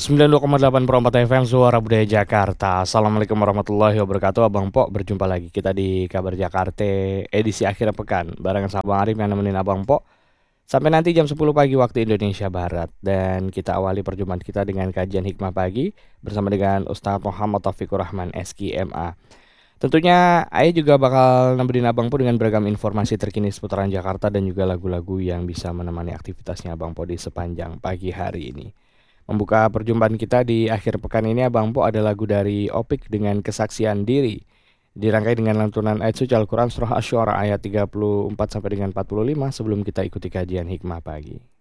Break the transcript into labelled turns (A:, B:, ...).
A: 92,8 per 4 FM Suara Budaya Jakarta. Assalamualaikum warahmatullahi wabarakatuh. Abang Pok berjumpa lagi kita di Kabar Jakarta edisi akhir pekan barengan sama Abang Arif yang nemenin Abang Pok sampai nanti jam 10 pagi waktu Indonesia Barat. Dan kita awali perjumpaan kita dengan kajian hikmah pagi bersama dengan Ustadz Muhammad Taufikur Rahman SKMA. Tentunya Ayah juga bakal nemenin Abang Po dengan beragam informasi terkini seputaran Jakarta dan juga lagu-lagu yang bisa menemani aktivitasnya Abang Po di sepanjang pagi hari ini. Membuka perjumpaan kita di akhir pekan ini Abang Po ada lagu dari Opik dengan Kesaksian Diri. Dirangkai dengan lantunan ayat suci Al-Quran surah Asy-Syu'ara ayat 34 sampai dengan 45 sebelum kita ikuti kajian hikmah pagi.